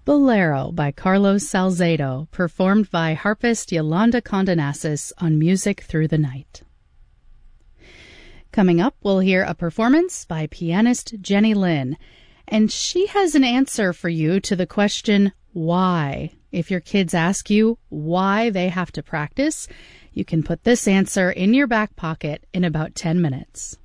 Bolero by Carlos Salcedo, performed by harpist Yolanda Condonasis on Music Through the Night. Coming up, we'll hear a performance by pianist Jenny Lin, and she has an answer for you to the question, why? If your kids ask you why they have to practice, you can put this answer in your back pocket in about 10 minutes.